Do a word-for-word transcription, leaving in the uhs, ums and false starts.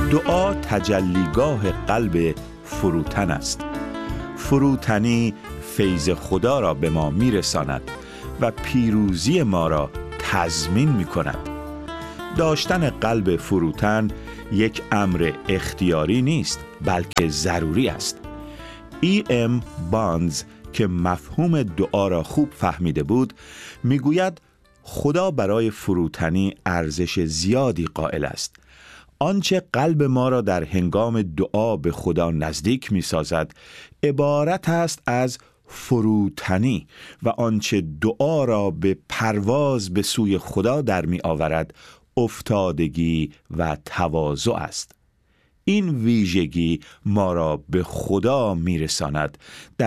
دعا تجلیگاه قلب فروتن است. فروتنی فیض خدا را به ما میرساند و پیروزی ما را تضمین می کند. داشتن قلب فروتن یک امر اختیاری نیست، بلکه ضروری است. ای ام بانز که مفهوم دعا را خوب فهمیده بود، میگوید خدا برای فروتنی ارزش زیادی قائل است. آنچه قلب ما را در هنگام دعا به خدا نزدیک می سازد عبارت است از فروتنی و آنچه دعا را به پرواز به سوی خدا در می آورد افتادگی و تواضع است. این ویژگی ما را به خدا می رساند. در